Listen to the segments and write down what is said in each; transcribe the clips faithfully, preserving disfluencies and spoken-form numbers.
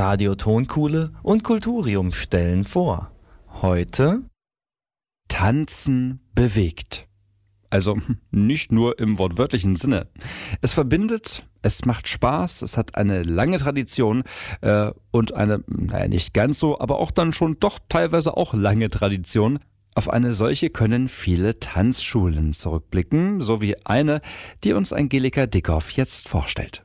Radio Tonkuhle und Kulturium stellen vor. Heute Tanzen bewegt. Also nicht nur im wortwörtlichen Sinne. Es verbindet, es macht Spaß, es hat eine lange Tradition äh, und eine, naja nicht ganz so, aber auch dann schon doch teilweise auch lange Tradition. Auf eine solche können viele Tanzschulen zurückblicken, so wie eine, die uns Angelika Dickhoff jetzt vorstellt.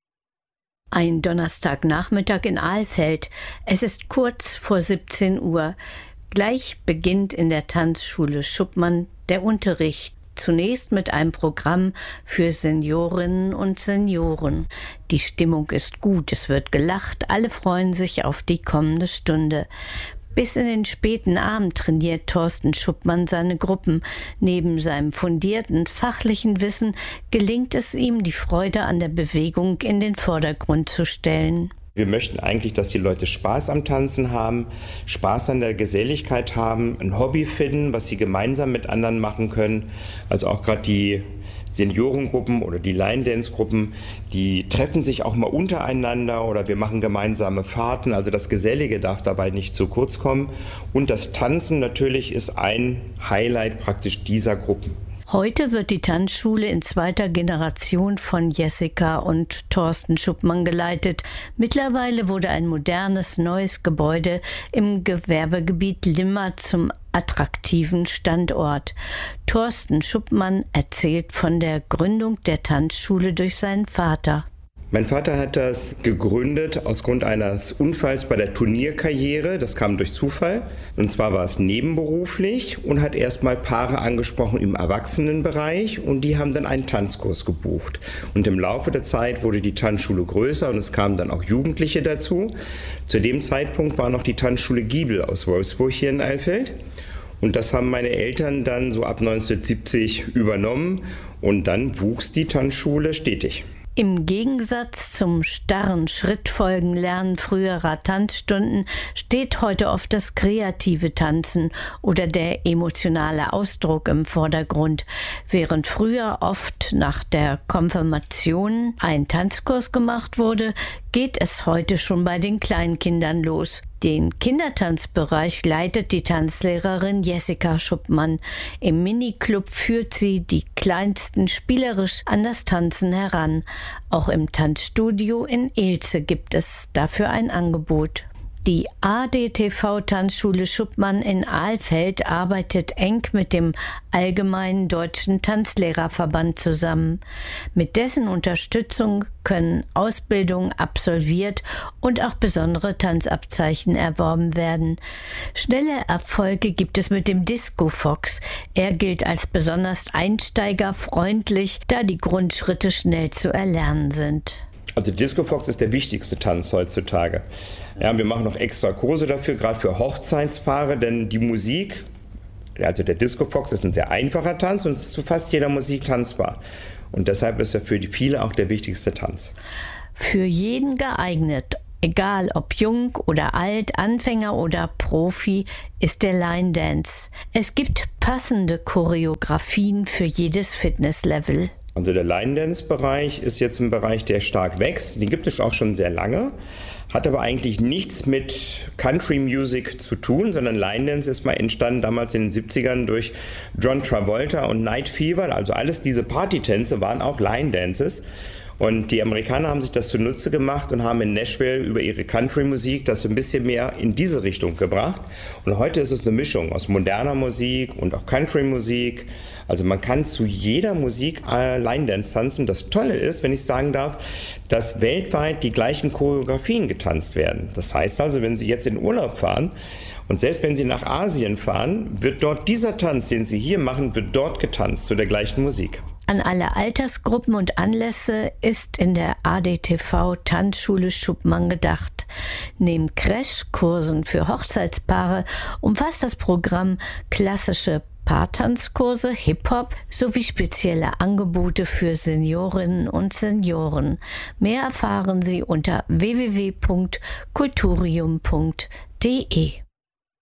Ein Donnerstagnachmittag in Alfeld. Es ist kurz vor siebzehn Uhr. Gleich beginnt in der Tanzschule Schuppmann der Unterricht. Zunächst mit einem Programm für Seniorinnen und Senioren. Die Stimmung ist gut, es wird gelacht, alle freuen sich auf die kommende Stunde. Bis in den späten Abend trainiert Thorsten Schuppmann seine Gruppen. Neben seinem fundierten fachlichen Wissen gelingt es ihm, die Freude an der Bewegung in den Vordergrund zu stellen. Wir möchten eigentlich, dass die Leute Spaß am Tanzen haben, Spaß an der Geselligkeit haben, ein Hobby finden, was sie gemeinsam mit anderen machen können. Also auch gerade die Seniorengruppen oder die Line-Dance-Gruppen, die treffen sich auch mal untereinander oder wir machen gemeinsame Fahrten. Also das Gesellige darf dabei nicht zu kurz kommen. Und das Tanzen natürlich ist ein Highlight praktisch dieser Gruppen. Heute wird die Tanzschule in zweiter Generation von Jessica und Thorsten Schuppmann geleitet. Mittlerweile wurde ein modernes, neues Gebäude im Gewerbegebiet Limmer zum attraktiven Standort. Thorsten Schuppmann erzählt von der Gründung der Tanzschule durch seinen Vater. Mein Vater hat das gegründet aus Grund eines Unfalls bei der Turnierkarriere. Das kam durch Zufall. Und zwar war es nebenberuflich und hat erstmal Paare angesprochen im Erwachsenenbereich und die haben dann einen Tanzkurs gebucht. Und im Laufe der Zeit wurde die Tanzschule größer und es kamen dann auch Jugendliche dazu. Zu dem Zeitpunkt war noch die Tanzschule Giebel aus Wolfsburg hier in Alfeld. Und das haben meine Eltern dann so ab neunzehnhundertsiebzig übernommen und dann wuchs die Tanzschule stetig. Im Gegensatz zum starren Schrittfolgenlernen früherer Tanzstunden steht heute oft das kreative Tanzen oder der emotionale Ausdruck im Vordergrund. Während früher oft nach der Konfirmation ein Tanzkurs gemacht wurde, geht es heute schon bei den Kleinkindern los. Den Kindertanzbereich leitet die Tanzlehrerin Jessica Schuppmann. Im Miniclub führt sie die Kleinsten spielerisch an das Tanzen heran. Auch im Tanzstudio in Ilze gibt es dafür ein Angebot. Die A D T V-Tanzschule Schuppmann in Alfeld arbeitet eng mit dem Allgemeinen Deutschen Tanzlehrerverband zusammen. Mit dessen Unterstützung können Ausbildungen absolviert und auch besondere Tanzabzeichen erworben werden. Schnelle Erfolge gibt es mit dem Disco Fox. Er gilt als besonders einsteigerfreundlich, da die Grundschritte schnell zu erlernen sind. Also Disco Fox ist der wichtigste Tanz heutzutage. Ja, wir machen noch extra Kurse dafür, gerade für Hochzeitspaare, denn die Musik, also der Disco Fox ist ein sehr einfacher Tanz und es ist zu fast jeder Musik tanzbar. Und deshalb ist er für die viele auch der wichtigste Tanz. Für jeden geeignet, egal ob jung oder alt, Anfänger oder Profi, ist der Line Dance. Es gibt passende Choreografien für jedes Fitnesslevel. Also der Line-Dance-Bereich ist jetzt ein Bereich, der stark wächst. Den gibt es auch schon sehr lange, hat aber eigentlich nichts mit Country-Music zu tun, sondern Line-Dance ist mal entstanden damals in den siebzigern durch John Travolta und Night Fever. Also alles diese Partytänze waren auch Line-Dances. Und die Amerikaner haben sich das zunutze gemacht und haben in Nashville über ihre Country-Musik das ein bisschen mehr in diese Richtung gebracht. Und heute ist es eine Mischung aus moderner Musik und auch Country-Musik. Also man kann zu jeder Musik äh, Line-Dance tanzen. Das Tolle ist, wenn ich sagen darf, dass weltweit die gleichen Choreografien getanzt werden. Das heißt also, wenn Sie jetzt in Urlaub fahren und selbst wenn Sie nach Asien fahren, wird dort dieser Tanz, den Sie hier machen, wird dort getanzt zu der gleichen Musik. An alle Altersgruppen und Anlässe ist in der A D T V-Tanzschule Schuppmann gedacht. Neben Crashkursen für Hochzeitspaare umfasst das Programm klassische Paartanzkurse, Hip-Hop sowie spezielle Angebote für Seniorinnen und Senioren. Mehr erfahren Sie unter w w w punkt kulturium punkt d e.